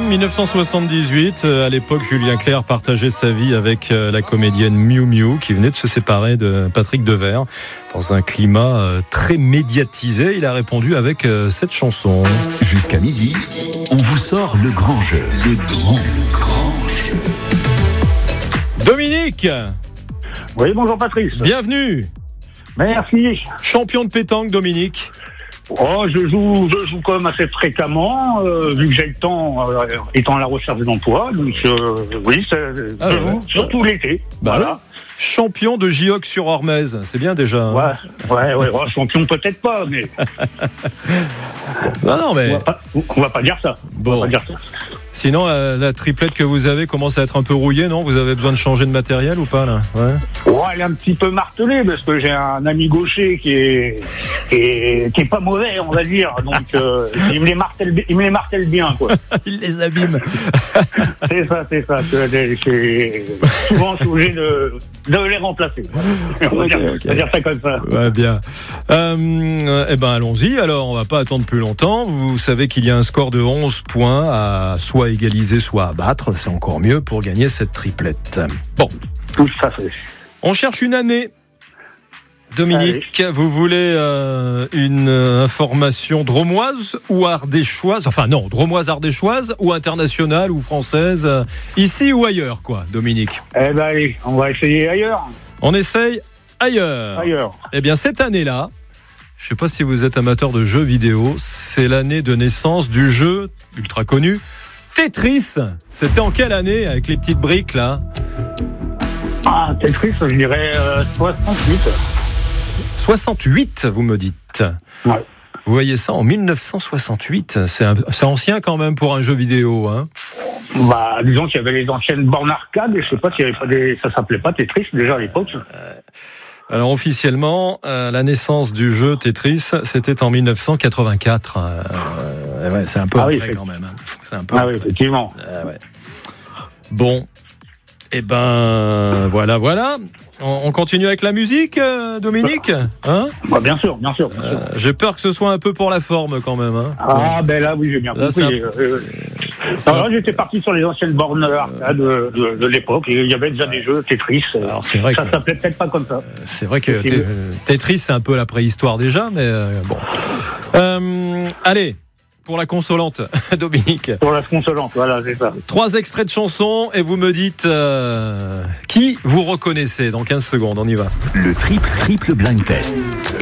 1978, à l'époque, Julien Clerc partageait sa vie avec la comédienne Miu Miu qui venait de se séparer de Patrick Devers. Dans un climat très médiatisé, il a répondu avec cette chanson. Jusqu'à midi, on vous sort le grand jeu. Le grand jeu. Dominique. Oui, bonjour Patrice. Bienvenue. Merci. Champion de pétanque, Dominique. Oh, je joue quand même assez fréquemment, vu que j'ai le temps, étant à la recherche d'emploi. Donc, oui, je joue, surtout l'été. Bah voilà. Ouais. Champion de Giox-sur-Ormez, c'est bien déjà. Hein. Ouais. Oh, champion peut-être pas, mais. Non, mais. On va pas dire ça. Bon. On va pas dire ça. Sinon, la triplette que vous avez commence à être un peu rouillée, non ? Vous avez besoin de changer de matériel ou pas, là ? Ouais, elle est un petit peu martelée, parce que j'ai un ami gaucher qui est pas mauvais, on va dire. Donc, il me les martèle bien, quoi. Il les abîme. C'est ça. Souvent, je suis obligé de les remplacer. On va dire ça comme ça. Ouais, bien. Eh ben, allons-y. Alors, on va pas attendre plus longtemps. Vous savez qu'il y a un score de 11 points à soit égaliser, soit à battre. C'est encore mieux pour gagner cette triplette. Bon. Tout ça fait. On cherche une année. Dominique, vous voulez une information dromoise ou ardéchoise ? Enfin non, dromoise, ardéchoise ou internationale ou française, ici ou ailleurs, quoi, Dominique ? Eh ben allez, on va essayer ailleurs. On essaye ailleurs. Eh bien, cette année-là, je ne sais pas si vous êtes amateur de jeux vidéo, c'est l'année de naissance du jeu ultra connu Tetris. C'était en quelle année, avec les petites briques, là ? Ah, Tetris, je dirais 68. 68, vous me dites. Ouais. Vous voyez ça en 1968, c'est ancien quand même pour un jeu vidéo, hein. Bah, disons qu'il y avait les anciennes bornes arcade, et je sais pas s'il y avait pas ça s'appelait pas Tetris déjà à l'époque. Alors officiellement, la naissance du jeu Tetris, c'était en 1984. Ouais, c'est un peu après quand même. Hein. C'est un peu oui, effectivement. Ouais. Bon, eh ben voilà. On continue avec la musique, Dominique, hein ? Bah, bien sûr. J'ai peur que ce soit un peu pour la forme quand même. Hein. Ah, ben là, oui, j'ai bien compris. Alors là, j'étais parti sur les anciennes bornes arcade de l'époque. Et il y avait déjà des jeux Tetris. Alors c'est vrai ça s'appelait peut-être pas comme ça. C'est vrai que Tetris, c'est un peu la préhistoire déjà, mais bon. Allez. Pour la consolante, Dominique. Pour la consolante, voilà, c'est ça. 3 extraits de chansons et vous me dites qui vous reconnaissez dans 15 secondes. On y va. Le triple blind test.